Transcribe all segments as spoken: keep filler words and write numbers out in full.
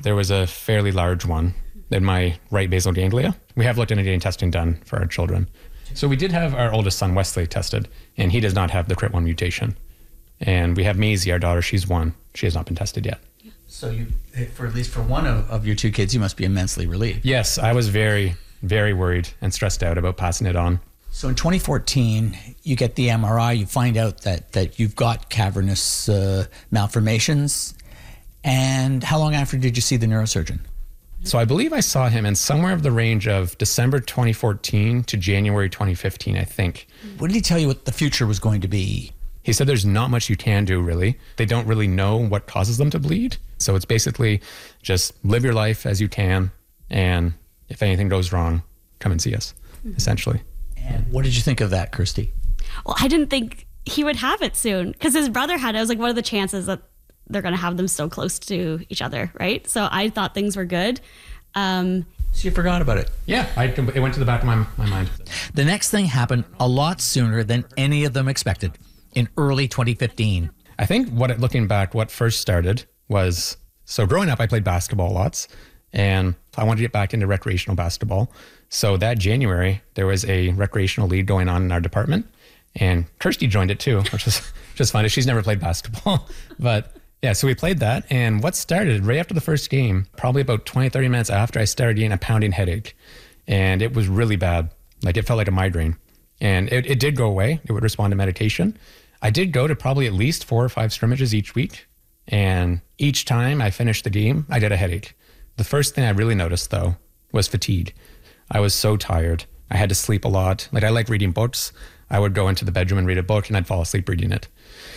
there was a fairly large one in my right basal ganglia. We have looked at D N A testing done for our children. So we did have our oldest son, Wesley, tested, and he does not have the C R I T one mutation. And we have Maisie, our daughter, she's one. She has not been tested yet. So you, for at least for one of, of your two kids, you must be immensely relieved. Yes, I was very, very worried and stressed out about passing it on. So in twenty fourteen, you get the M R I, you find out that, that you've got cavernous uh, malformations. And how long after did you see the neurosurgeon? So I believe I saw him in somewhere of the range of December twenty fourteen to January twenty fifteen, I think. What did he tell you what the future was going to be? He said there's not much you can do, really. They don't really know what causes them to bleed. So it's basically just live your life as you can. And if anything goes wrong, come and see us, mm-hmm. essentially. And what did you think of that, Kirsty? Well, I didn't think he would have it soon because his brother had it. I was like, what are the chances that they're going to have them so close to each other, right? So I thought things were good. Um, so you forgot about it? Yeah, I, it went to the back of my, my mind. The next thing happened a lot sooner than any of them expected. In early twenty fifteen. I think what it, looking back, what first started was, so growing up, I played basketball lots, and I wanted to get back into recreational basketball. So that January, there was a recreational league going on in our department, and Kirsty joined it too, which is just funny. She's never played basketball, but yeah, so we played that. And what started right after the first game, probably about twenty, thirty minutes after, I started getting a pounding headache, and it was really bad. Like it felt like a migraine, and it, it did go away. It would respond to medication. I did go to probably at least four or five scrimmages each week. And each time I finished the game, I get a headache. The first thing I really noticed, though, was fatigue. I was so tired. I had to sleep a lot. Like, I like reading books. I would go into the bedroom and read a book, and I'd fall asleep reading it.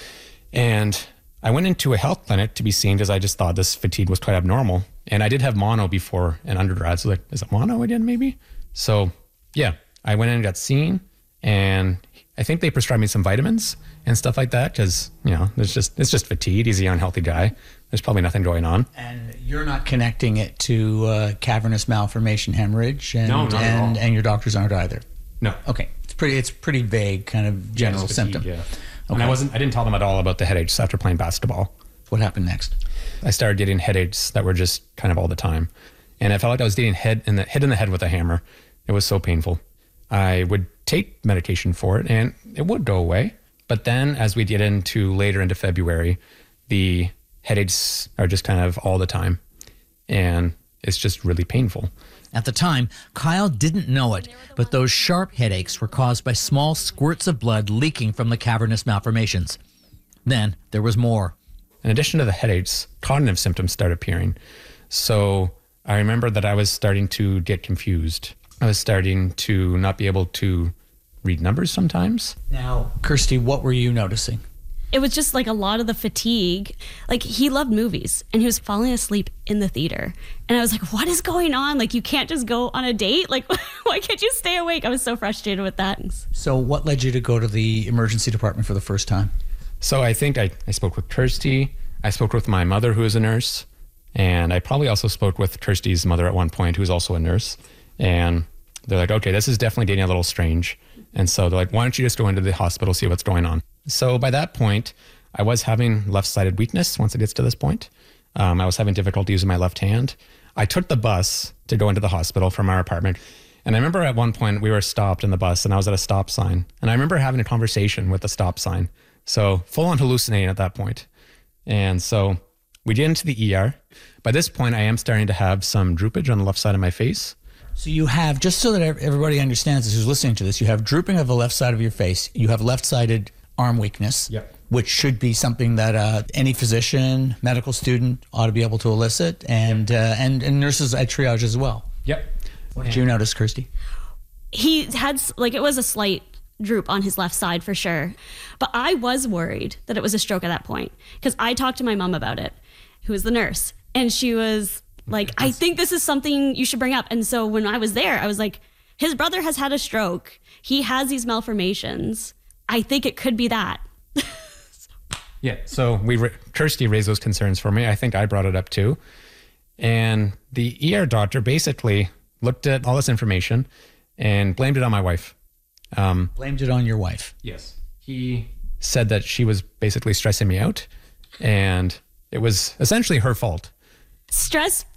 And I went into a health clinic to be seen because I just thought this fatigue was quite abnormal. And I did have mono before in undergrad. So like, is it mono again, maybe? So yeah, I went in and got seen, and I think they prescribed me some vitamins and stuff like that because, you know, there's just it's just fatigue. He's a young, healthy guy. There's probably nothing going on. And you're not connecting it to uh, cavernous malformation hemorrhage, and no, not and, at all. and your doctors aren't either. No. Okay, it's pretty it's pretty vague kind of general yeah, fatigue, symptom. Yeah. Okay. And I wasn't. I didn't tell them at all about the headaches after playing basketball. What happened next? I started getting headaches that were just kind of all the time, and I felt like I was getting head in the hit in the head with a hammer. It was so painful. I would take medication for it, and it would go away. But then, as we get into later into February, the headaches are just kind of all the time, and it's just really painful. At the time, Kyle didn't know it, but those sharp headaches were caused by small squirts of blood leaking from the cavernous malformations. Then there was more. In addition to the headaches, cognitive symptoms started appearing. So I remember that I was starting to get confused. I was starting to not be able to read numbers sometimes. Now, Kirsty, what were you noticing? It was just like a lot of the fatigue. Like, he loved movies and he was falling asleep in the theater. And I was like, what is going on? Like, you can't just go on a date? Like, why can't you stay awake? I was so frustrated with that. So what led you to go to the emergency department for the first time? So I think I, I spoke with Kirsty. I spoke with my mother, who is a nurse. And I probably also spoke with Kirsty's mother at one point, who's also a nurse. And they're like, okay, this is definitely getting a little strange. And so they're like, why don't you just go into the hospital, see what's going on? So by that point, I was having left-sided weakness once it gets to this point. Um, I was having difficulty using my left hand. I took the bus to go into the hospital from our apartment. And I remember at one point we were stopped in the bus and I was at a stop sign. And I remember having a conversation with the stop sign. So full on hallucinating at that point. And so we get into the E R. By this point, I am starting to have some droopage on the left side of my face. So you have, just so that everybody understands this who's listening to this, you have drooping of the left side of your face. You have left-sided arm weakness, yep. which should be something that uh, any physician, medical student ought to be able to elicit, and yep. uh, and, and nurses at triage as well. Yep. What did you notice, Kirsty? He had, like, it was a slight droop on his left side for sure. But I was worried that it was a stroke at that point because I talked to my mom about it, who was the nurse, and she was like, I think this is something you should bring up. And so when I was there, I was like, his brother has had a stroke. He has these malformations. I think it could be that. Yeah, so we Kirsty raised those concerns for me. I think I brought it up too. And the E R doctor basically looked at all this information and blamed it on my wife. Um, blamed it on your wife? Yes. He said that she was basically stressing me out, and it was essentially her fault. Stress